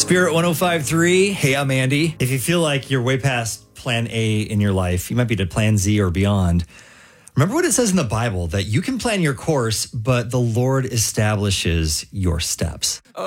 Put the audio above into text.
Spirit 105.3. Hey, I'm Andy. If you feel like you're way past plan A in your life, you might be to plan Z or beyond. Remember what it says in the Bible, that you can plan your course, but the Lord establishes your steps.